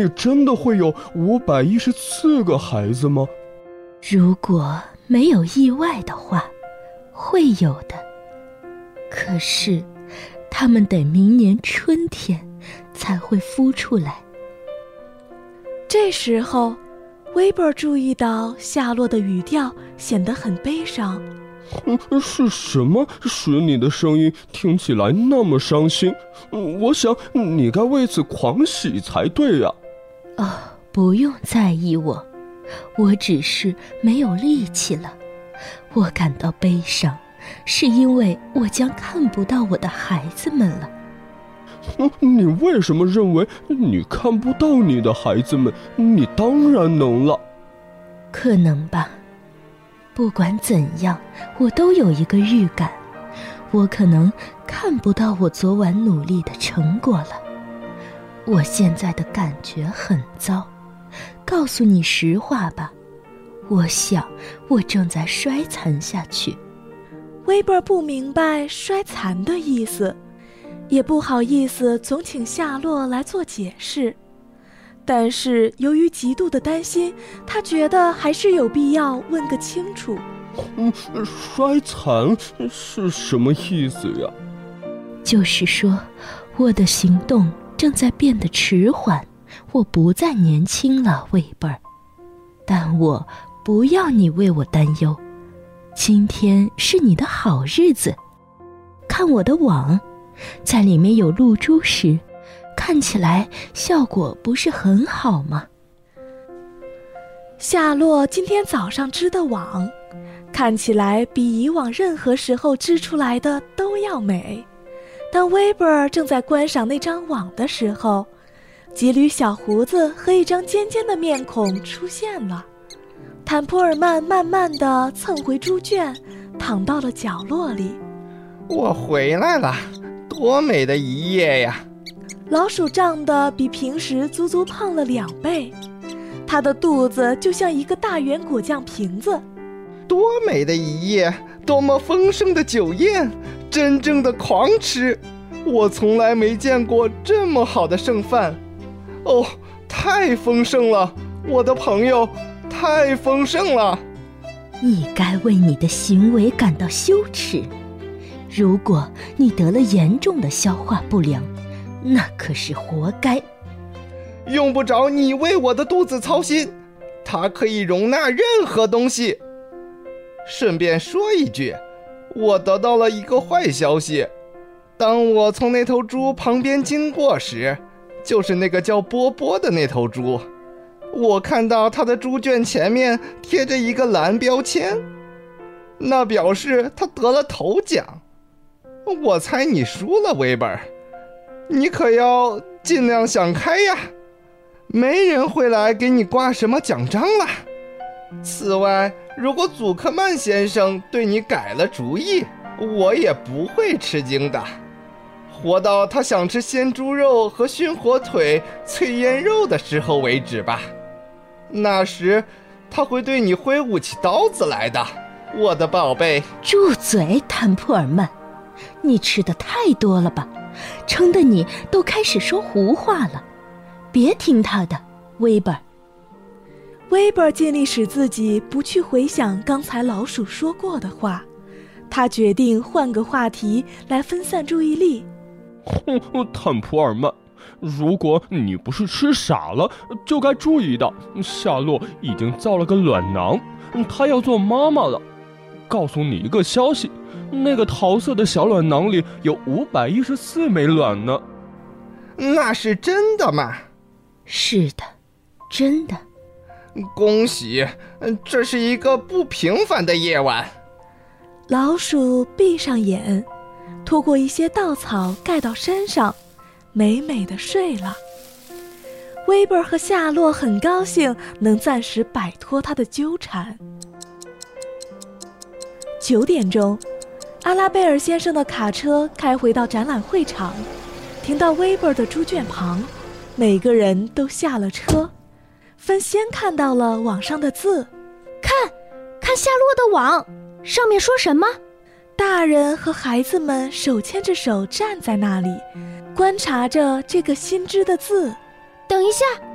你真的会有514个孩子吗？ 如果没有意外的话，会有的。可是，他们得明年春天才会孵出来。 这时候，威伯注意到夏洛的语调显得很悲伤。 是什么使你的声音听起来那么伤心？我想你该为此狂喜才对呀。 不用在意我，我只是没有力气了。我感到悲伤，是因为我将看不到我的孩子们了。 你为什么认为你看不到你的孩子们？你当然能了。 可能吧。不管怎样，我都有一个预感，我可能看不到我昨晚努力的成果了。我现在的感觉很糟，告诉你实话吧，我想我正在衰残下去。 威伯不明白衰残的意思，也不好意思总请夏洛来做解释，但是由于极度的担心，他觉得还是有必要问个清楚。 衰残是什么意思呀？ 就是说，我的行动正在变得迟缓，我不再年轻了，威伯尔。但我不要你为我担忧，今天是你的好日子。看我的网，在里面有露珠时，看起来效果不是很好吗？ 夏洛今天早上织的网，看起来比以往任何时候织出来的都要美。当威伯尔正在观赏那张网的时候，几缕小胡子和一张尖尖的面孔出现了。坦普尔曼慢慢地蹭回猪圈，躺到了角落里。 我回来了，多美的一夜呀！ 老鼠长得比平时足足胖了2倍，它的肚子就像一个大圆果酱瓶子。 多美的一夜，多么丰盛的酒宴，真正的狂吃！我从来没见过这么好的剩饭。哦，太丰盛了，我的朋友，太丰盛了！ 你该为你的行为感到羞耻。如果你得了严重的消化不良，那可是活该。 用不着你为我的肚子操心，它可以容纳任何东西。顺便说一句，我得到了一个坏消息。当我从那头猪旁边经过时，就是那个叫波波的那头猪，我看到它的猪圈前面贴着一个蓝标签，那表示它得了头奖。我猜你输了，威伯尔，你可要尽量想开呀，没人会来给你挂什么奖章了。此外，如果祖克曼先生对你改了主意，我也不会吃惊的，活到他想吃鲜猪肉和熏火腿、脆腌肉的时候为止吧。那时他会对你挥舞起刀子来的，我的宝贝。 住嘴，坦普尔曼，你吃的太多了吧，撑得你都开始说胡话了。别听他的，威伯尔。 威伯尔尽力使自己不去回想刚才老鼠说过的话，他决定换个话题来分散注意力。 坦普尔曼，如果你不是吃傻了，就该注意到夏洛已经造了个卵囊，她要做妈妈了。告诉你一个消息，那个桃色的小卵囊里有514枚卵呢。 那是真的吗？ 是的，真的。 恭喜，这是一个不平凡的夜晚。 老鼠闭上眼，拖过一些稻草盖到身上，美美地睡了。威伯尔和夏洛很高兴能暂时摆脱他的纠缠。9点钟，阿拉贝尔先生的卡车开回到展览会场，停到威伯尔的猪圈旁，每个人都下了车。分先看到了网上的字， 看夏洛的网，上面说什么？ 大人和孩子们手牵着手站在那里，观察着这个新织的字。 等一下，